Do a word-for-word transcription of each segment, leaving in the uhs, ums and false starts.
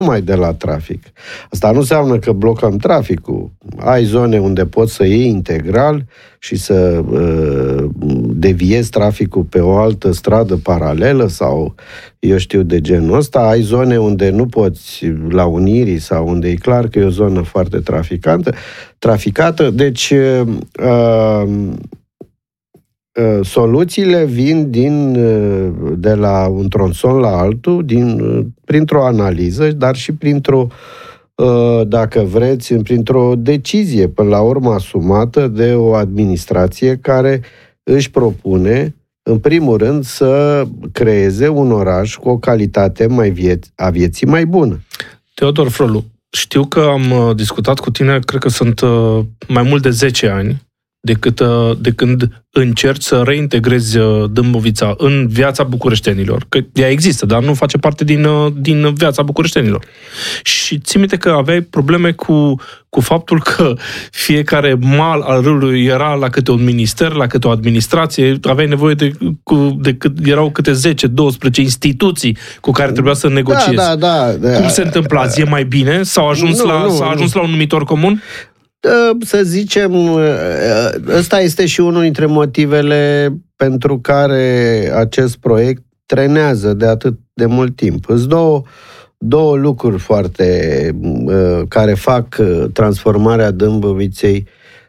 numai de la trafic. Asta nu înseamnă că blocăm traficul. Ai zone unde poți să iei integral și să uh, deviezi traficul pe o altă stradă paralelă sau eu știu de genul ăsta. Ai zone unde nu poți, la Unirii sau unde e clar că e o zonă foarte traficantă, traficată. Deci uh, soluțiile vin din, de la un tronson la altul, din, printr-o analiză, dar și printr-o, dacă vreți, printr-o decizie, până la urmă asumată de o administrație care își propune, în primul rând, să creeze un oraș cu o calitate mai vieț- a vieții mai bună. Teodor Frolu, știu că am discutat cu tine, cred că sunt mai mult de zece ani, de, cât, de când încerci să reintegrezi Dâmbovița în viața bucureștenilor. Că ea există, dar nu face parte din, din viața bucureștenilor. Și ții minte că aveai probleme cu, cu faptul că fiecare mal al râului era la câte un minister, la câte o administrație, aveai nevoie de, cu, de cât, erau câte zece douăsprezece instituții cu care trebuia să negociezi. Da, da, da. Cum se întâmplă azi? E mai bine? S-au ajuns, nu, la, nu, s-a ajuns nu. la un numitor comun? Să zicem, ăsta este și unul dintre motivele pentru care acest proiect trenează de atât de mult timp. Sunt două, două lucruri foarte care fac transformarea Dâmboviței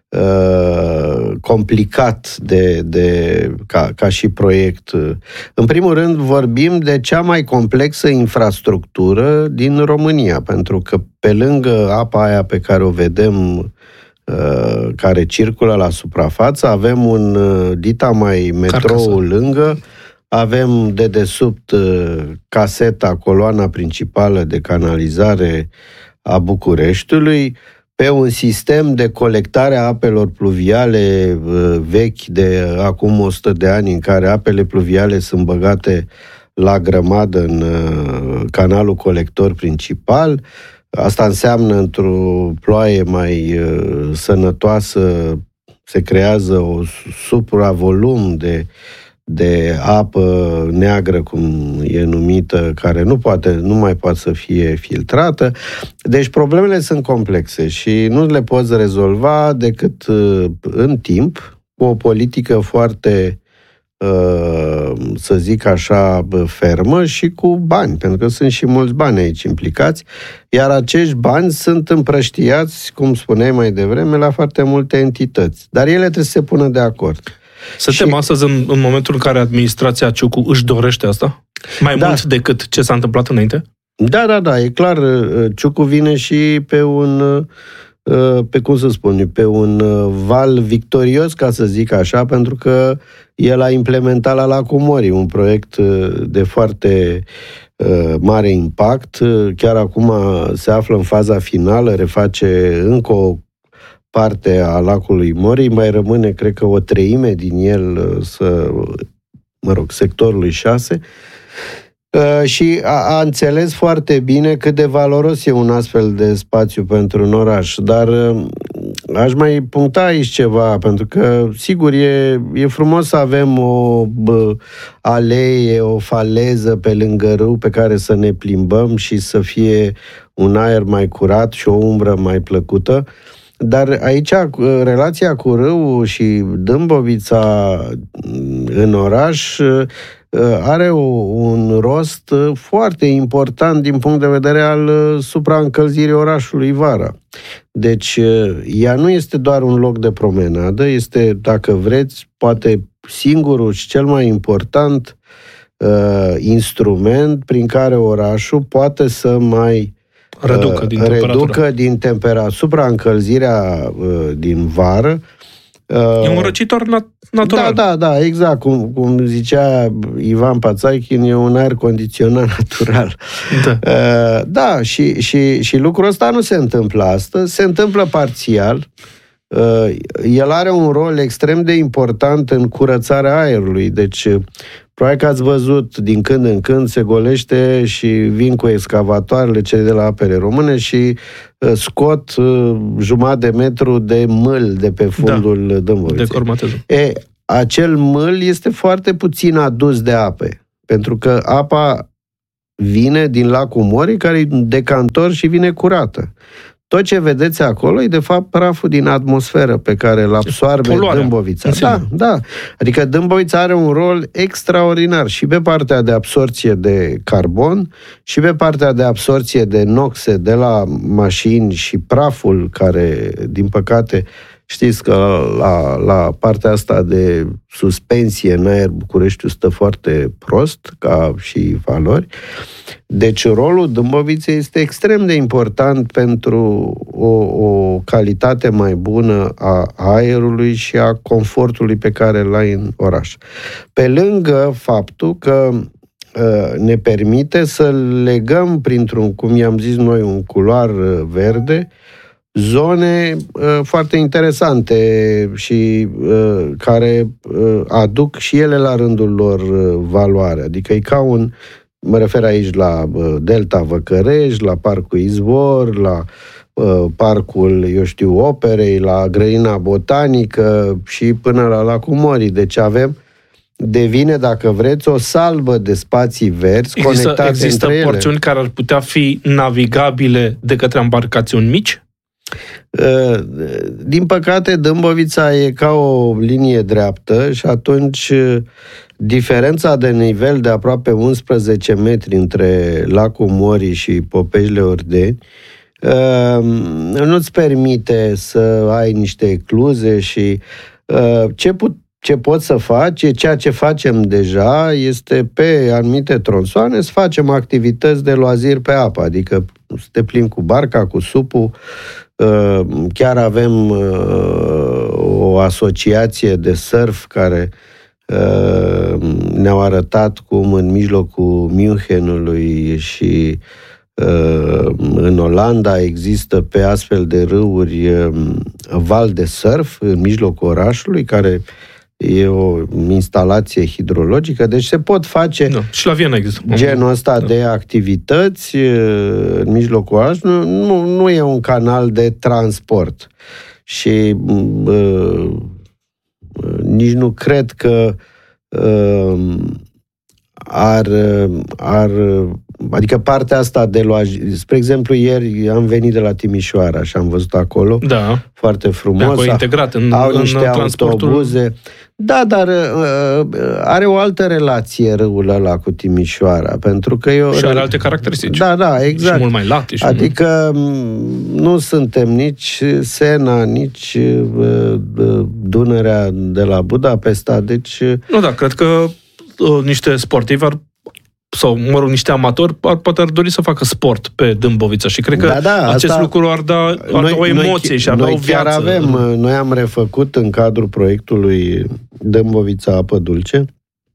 complicat de, de, ca, ca și proiect. În primul rând, vorbim de cea mai complexă infrastructură din România, pentru că pe lângă apa aia pe care o vedem care circulă la suprafață, avem un dita mai metrou lângă, avem dedesubt caseta, coloana principală de canalizare a Bucureștiului, pe un sistem de colectare a apelor pluviale vechi de acum o sută de ani, în care apele pluviale sunt băgate la grămadă în canalul colector principal. Asta înseamnă, într-o ploaie mai uh, sănătoasă, se creează o supravolum de, de apă neagră, cum e numită, care nu, poate, nu mai poate să fie filtrată. Deci problemele sunt complexe și nu le poți rezolva decât uh, în timp, cu o politică foarte, să zic așa, fermă și cu bani, pentru că sunt și mulți bani aici implicați, iar acești bani sunt împrăștiați, cum spuneai mai devreme, la foarte multe entități. Dar ele trebuie să se pună de acord. Suntem și... astăzi în, în momentul în care administrația Ciucu își dorește asta? Mai da. mult decât ce s-a întâmplat înainte? Da, da, da, e clar. Ciucu vine și pe un... pe cum să spun, pe un val victorios, ca să zic așa, pentru că el a implementat la Lacul Morii un proiect de foarte mare impact. Chiar acum se află în faza finală, reface încă o parte a Lacului Morii, mai rămâne, cred că, o treime din el să, mă rog, sectorului șase. Uh, și a, a înțeles foarte bine cât de valoros e un astfel de spațiu pentru un oraș. Dar uh, aș mai puncta aici ceva, pentru că, sigur, e, e frumos să avem o bă, alee, o faleză pe lângă râu pe care să ne plimbăm și să fie un aer mai curat și o umbră mai plăcută. Dar aici relația cu râul și Dâmbovița în oraș are un rost foarte important din punct de vedere al supraîncălzirii orașului vara. Deci ea nu este doar un loc de promenadă, este, dacă vreți, poate singurul și cel mai important uh, instrument prin care orașul poate să mai reducă din temperatură. Reducă din temperatură, supraîncălzirea uh, din vară. Uh, e un răcitor nat- natural. Da, da, da, exact. Cum, cum zicea Ivan Pațaichin, e un aer condiționat natural. Da, uh, da și, și, și lucrul ăsta nu se întâmplă astăzi, se întâmplă parțial. Uh, el are un rol extrem de important în curățarea aerului, deci probabil că ați văzut, din când în când se golește și vin cu excavatoarele cele de la Apele Române și uh, scot uh, jumătate de metru de mâl de pe fundul da, Dâmboviței. E, acel mâl este foarte puțin adus de ape, pentru că apa vine din lacul Mori, care e decantor și vine curată. Tot ce vedeți acolo e, de fapt, praful din atmosferă pe care îl absoarbe Poluarea. Dâmbovița. Da, da. Adică Dâmbovița are un rol extraordinar și pe partea de absorție de carbon și pe partea de absorție de noxe de la mașini și praful care, din păcate, știți că la, la partea asta de suspensie în aer Bucureștiul stă foarte prost, ca și valori. Deci rolul Dâmboviței este extrem de important pentru o, o calitate mai bună a aerului și a confortului pe care îl ai în oraș. Pe lângă faptul că uh, ne permite să legăm printr-un, cum i-am zis noi, un culoar verde, zone uh, foarte interesante și uh, care uh, aduc și ele la rândul lor uh, valoare. Adică e ca un, mă refer aici la uh, Delta Văcărești, la Parcul Izvor, la uh, Parcul, eu știu, Operei, la Grădina Botanică și până la Lacul Mori. Deci avem, devine, dacă vreți, o salbă de spații verzi există, conectate există între ele. Există porțiuni care ar putea fi navigabile de către embarcațiuni mici? Din păcate, Dâmbovița e ca o linie dreaptă și atunci diferența de nivel de aproape unsprezece metri între Lacul Mori și Popejile Ordeni nu-ți permite să ai niște ecluze și ce, put, ce poți să faci, ceea ce facem deja, este pe anumite tronsoane să facem activități de loazir pe apă, adică să te plimbi cu barca, cu supul. Chiar avem o asociație de surf care ne-au arătat cum în mijlocul Münchenului și în Olanda există pe astfel de râuri val de surf în mijlocul orașului, care e o instalație hidrologică, deci se pot face da, și la Viena există genul ăsta da. de activități în mijlocul orașului. Nu, nu, nu e un canal de transport și uh, nici nu cred că uh, ar, ar adică partea asta de luaj... Spre exemplu, ieri am venit de la Timișoara și am văzut acolo. Da. Foarte frumos. Acolo integrat în, au în niște transportul... autobuze. Da, dar uh, are o altă relație râul ăla cu Timișoara, pentru că eu... Și are alte caracteristici. Da, da, exact. Și mult mai late. Și adică mult... nu suntem nici Sena, nici uh, Dunărea de la Budapesta, deci... Nu, da, cred că uh, niște sportivi ar sau, mă rog, niște amatori ar, poate ar dori să facă sport pe Dâmbovița și cred că da, da, acest asta, lucru ar da, ar noi, da o emoție noi, și ar da o viață. Chiar avem, noi am refăcut în cadrul proiectului Dâmbovița Apă Dulce,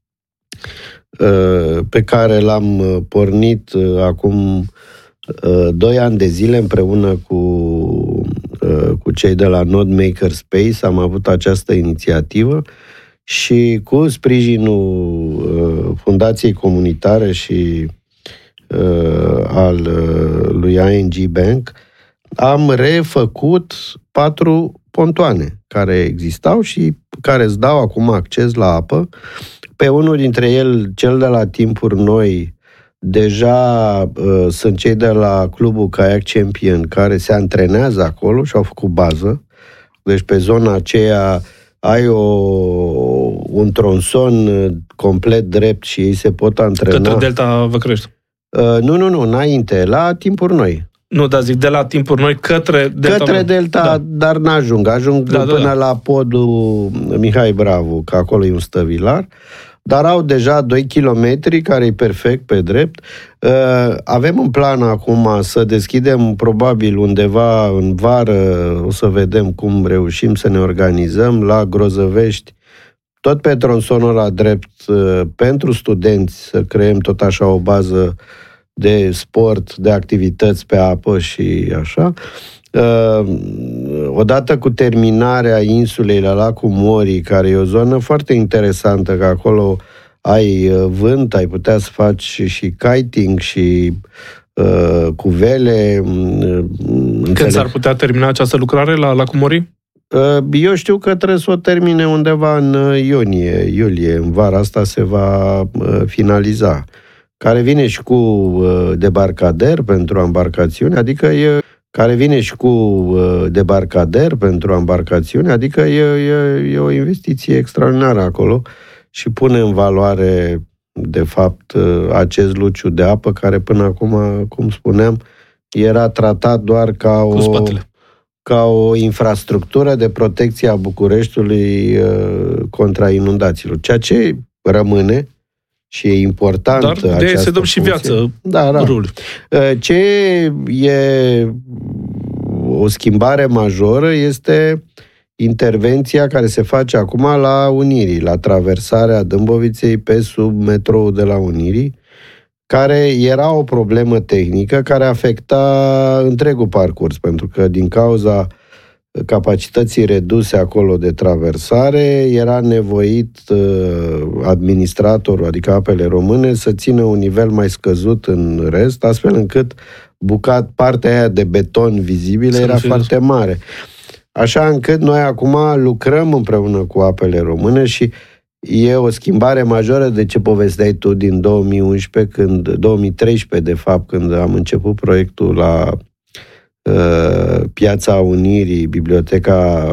pe care l-am pornit acum doi ani de zile împreună cu, cu cei de la Node Maker Space. Am avut această inițiativă și cu sprijinul uh, Fundației Comunitare și uh, al uh, lui I N G Bank am refăcut patru pontoane care existau și care îți dau acum acces la apă. Pe unul dintre ele, cel de la Timpuri Noi, deja uh, sunt cei de la Clubul Kayak Champion care se antrenează acolo și au făcut bază. Deci pe zona aceea ai o, un tronson complet drept și ei se pot antrena. Către Delta Văcărești? Uh, nu, nu, nu, înainte, la Timpuri Noi. Nu, dar zic, de la Timpuri Noi către Delta. Către Delta, da. Dar n-ajung. Ajung da, până da, da. la podul Mihai Bravu, că acolo e un stăvilar. Dar au deja doi kilometri, care e perfect pe drept. Uh, avem în plan acum să deschidem probabil undeva în vară, o să vedem cum reușim să ne organizăm, la Grozăvești, tot pe tronsonul ăla drept, uh, pentru studenți, să creăm tot așa o bază de sport, de activități pe apă și așa. Uh, odată cu terminarea insulei la Lacul Mori, care e o zonă foarte interesantă, că acolo ai vânt, ai putea să faci și kiting și uh, cu vele. Când s-ar putea termina această lucrare la Lacul Mori? Uh, eu știu că trebuie să o termine undeva în iunie, iulie. În vara asta se va uh, finaliza. care vine și cu debarcader pentru embarcațiuni, adică e care vine și cu debarcader pentru embarcațiuni, adică e, e, e o investiție extraordinară acolo și pune în valoare, de fapt, acest luciu de apă care până acum, cum spuneam, era tratat doar ca o, ca o infrastructură de protecție a Bucureștiului uh, contra inundațiilor. Ceea ce rămâne și e important. Dar de aia se dăm și viață da, da. Râului. Ce e o schimbare majoră este intervenția care se face acum la Unirii, la traversarea Dâmboviței pe sub metroul de la Unirii, care era o problemă tehnică care afecta întregul parcurs, pentru că din cauza capacității reduse acolo de traversare, era nevoit administratorul, adică Apele Române, să țină un nivel mai scăzut în rest, astfel încât bucat, partea aia de beton vizibilă era foarte mare. Așa încât noi acum lucrăm împreună cu Apele Române și e o schimbare majoră de ce povesteai tu din două mii unsprezece, când, două mii treisprezece, de fapt, când am început proiectul la uh, Piața Unirii, Biblioteca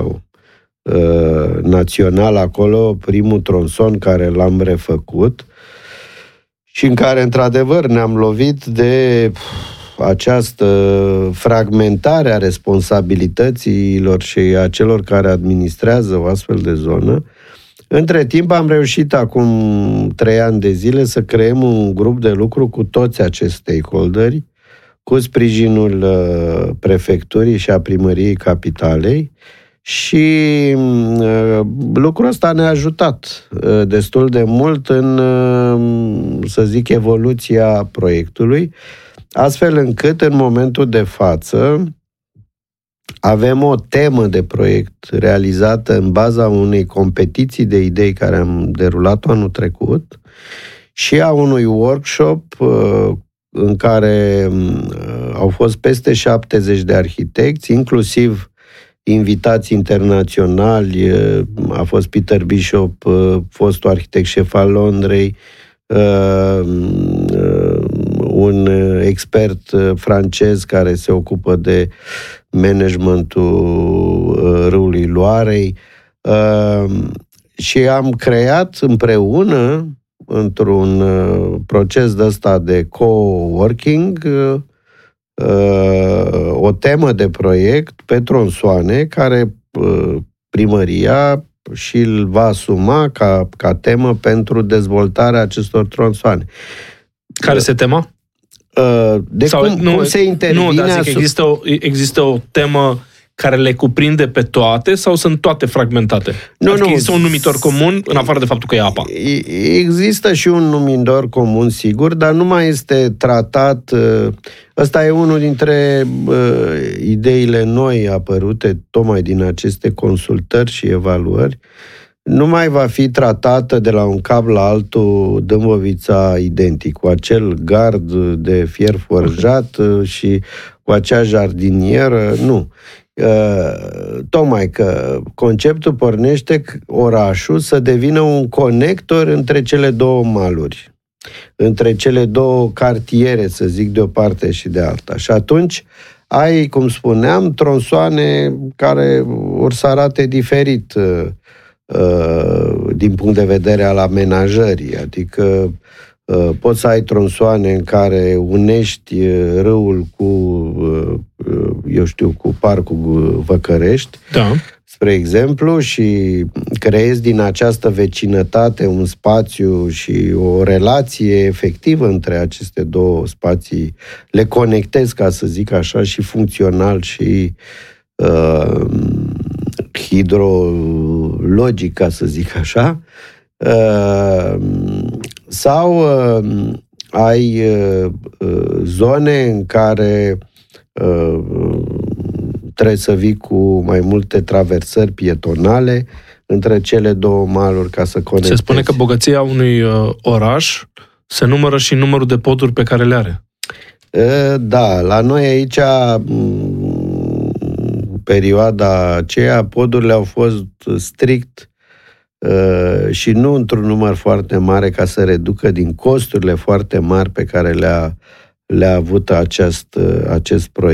uh, Națională acolo, primul tronson care l-am refăcut și în care, într-adevăr, ne-am lovit de această fragmentare a responsabilităților și a celor care administrează o astfel de zonă. Între timp am reușit acum trei ani de zile să creăm un grup de lucru cu toți acești stakeholderi, cu sprijinul uh, prefecturii și a primăriei capitalei și uh, lucrul ăsta ne-a ajutat uh, destul de mult în, uh, să zic, evoluția proiectului, astfel încât în momentul de față avem o temă de proiect realizată în baza unei competiții de idei care am derulat-o anul trecut și a unui workshop în care au fost peste șaptezeci de arhitecți, inclusiv invitați internaționali. A fost Peter Bishop, fostul arhitect șef al Londrei, un expert francez care se ocupă de managementul râului Loarei și am creat împreună, într-un proces de ăsta de co-working, o temă de proiect pe tronsoane care primăria și îl va asuma ca, ca temă pentru dezvoltarea acestor tronsoane. Care se tema? De Sau, cum, nu, cum se intervine... Nu, dar zic, există, o, există o temă care le cuprinde pe toate sau sunt toate fragmentate? Nu, adică nu. Există un numitor comun, în afară de faptul că e apa. Există și un numitor comun, sigur, dar nu mai este tratat... Ăsta e unul dintre uh, ideile noi apărute tocmai din aceste consultări și evaluări. Nu mai va fi tratată de la un cap la altul Dâmbovița identic, cu acel gard de fier forjat și cu acea jardinieră, nu. Uh, tocmai că conceptul pornește orașul să devină un conector între cele două maluri, între cele două cartiere, să zic, de o parte și de alta. Și atunci ai, cum spuneam, tronsoane care or să arate diferit uh, din punct de vedere al amenajării, adică poți să ai tronsoane în care unești râul cu, eu știu, cu Parcul Văcărești, da. Spre exemplu, și creezi din această vecinătate un spațiu și o relație efectivă între aceste două spații, le conectezi, ca să zic așa, și funcțional și uh, hidrologic, ca să zic așa, sau ai zone în care trebuie să vii cu mai multe traversări pietonale între cele două maluri ca să conectezi. Se spune că bogăția unui oraș se numără și numărul de poduri pe care le are. Da, la noi aici perioada aceea, podurile au fost strict și nu într-un număr foarte mare ca să reducă din costurile foarte mari pe care le-a, le-a avut acest, acest proiect.